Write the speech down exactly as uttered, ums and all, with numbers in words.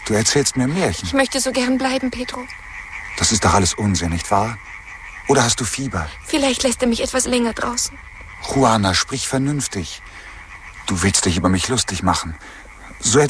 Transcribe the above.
Du erzählst mir Märchen. Ich möchte so gern bleiben, Pedro. Das ist doch alles Unsinn, nicht wahr? Oder hast du Fieber? Vielleicht lässt er mich etwas länger draußen. Juana, sprich vernünftig. Du willst dich über mich lustig machen. So